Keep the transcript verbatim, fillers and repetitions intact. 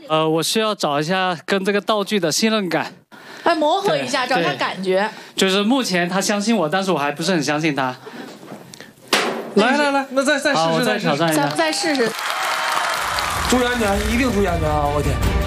呃，我需要找一下跟这个道具的信任感， 来磨合一下，找一下感觉。 就是目前他相信我，但是我还不是很相信他。 来来来，那再再试试， 再挑战一下， 咱们再试试。 注意安全，一定注意安全啊！我天。